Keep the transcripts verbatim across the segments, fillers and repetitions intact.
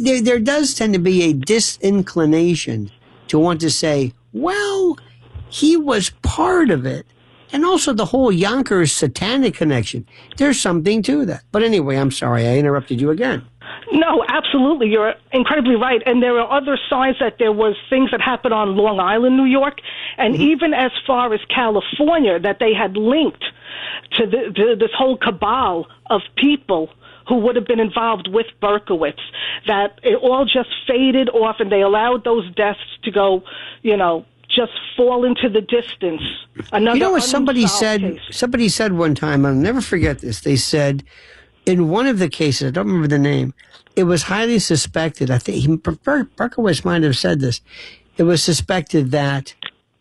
there, there does tend to be a disinclination to want to say, well, he was part of it. And also the whole Yonkers satanic connection. There's something to that. But anyway, I'm sorry, I interrupted you again. No, absolutely. You're incredibly right. And there are other signs that there was things that happened on Long Island, New York, and mm-hmm. even as far as California, that they had linked to, the, to this whole cabal of people who would have been involved with Berkowitz, that it all just faded off and they allowed those deaths to go, you know, just fall into the distance. Another you know what somebody said? Case. Somebody said one time, I'll never forget this. They said, in one of the cases, I don't remember the name, it was highly suspected. I think he, Berkowitz might have said this. It was suspected that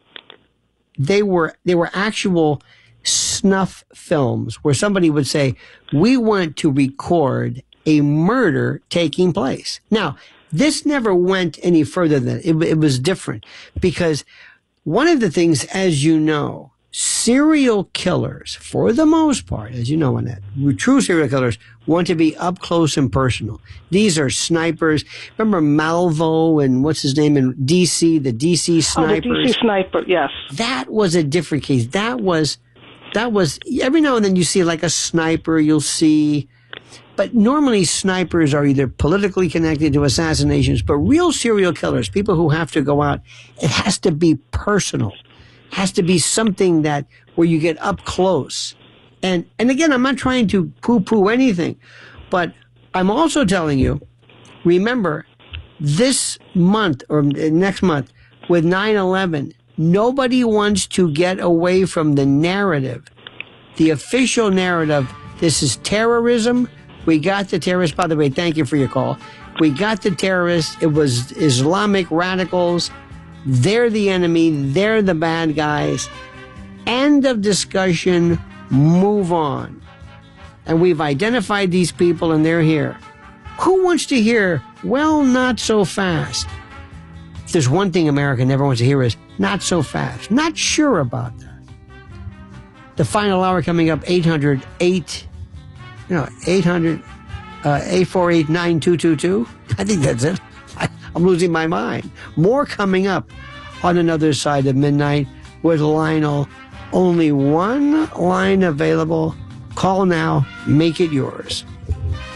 they were they were actual snuff films where somebody would say, "We want to record a murder taking place." Now, this never went any further than it. It was different because one of the things, as you know, serial killers, for the most part, as you know, Annette, true serial killers want to be up close and personal. These are snipers. Remember Malvo and what's his name in D C, the D C snipers? Oh, the D C sniper, yes. That was a different case. That was, that was, every now and then you see like a sniper, you'll see, but normally snipers are either politically connected to assassinations, but real serial killers, people who have to go out, it has to be personal. Has to be something that where you get up close. And and again, I'm not trying to poo-poo anything, but I'm also telling you, remember, this month or next month with nine eleven, nobody wants to get away from the narrative, the official narrative. This is terrorism. We got the terrorists. By the way, thank you for your call. We got the terrorists. It was Islamic radicals. They're the enemy. They're the bad guys. End of discussion. Move on. And we've identified these people and they're here. Who wants to hear, well, not so fast? If there's one thing America never wants to hear is, not so fast. Not sure about that. The final hour coming up, eight hundred eight, you know, eight hundred, uh, eight four eight, nine two two two. I think that's it. I'm losing my mind. More coming up on Another Side of Midnight with Lionel. Only one line available. Call now. Make it yours.